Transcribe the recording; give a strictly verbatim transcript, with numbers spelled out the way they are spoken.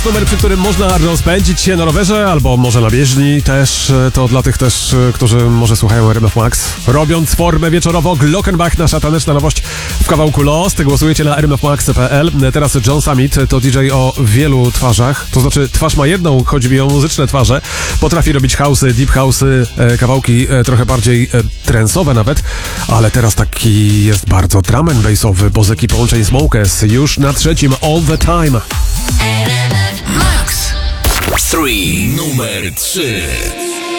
Numer, przy którym można rozpędzić się na rowerze albo może na bieżni też, to dla tych też, którzy może słuchają R M F Max. Robiąc formę wieczorowo, Glockenbach, nasza taneczna nowość w kawałku Lost. Głosujecie na r m f max kropka p l. Teraz John Summit to D J o wielu twarzach, to znaczy twarz ma jedną, chodzi mi o muzyczne twarze. Potrafi robić house'y, deep house'y, kawałki trochę bardziej trance'owe nawet, ale teraz taki jest bardzo drum and bassowy, bo z ekipą Chainsmokers już na trzecim All the Time. Max. trzy. Numer trzy.